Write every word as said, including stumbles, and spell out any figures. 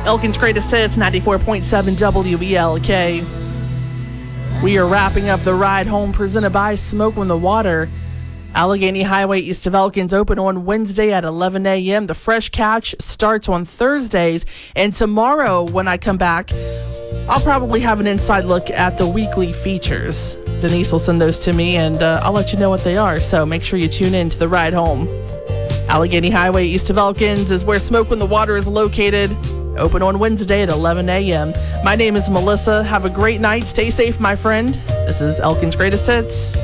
Elkin's Greatest Hits, ninety-four point seven W E L K. We are wrapping up the ride home presented by Smoke on the Water. Allegheny Highway east of Elkins open on Wednesday at eleven a.m. The Fresh Catch starts on Thursdays. And tomorrow when I come back, I'll probably have an inside look at the weekly features. Denise will send those to me, and uh, I'll let you know what they are. So make sure you tune in to the ride home. Allegheny Highway east of Elkins is where Smoke on the Water is located. Open on Wednesday at eleven a.m. My name is Melissa. Have a great night. Stay safe, my friend. This is Elkin's Greatest Hits.